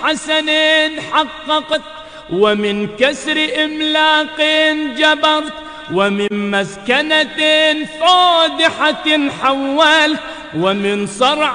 حسن حققت، ومن كسر إملاق جبرت، ومن مسكنة فادحة حولت، ومن صرع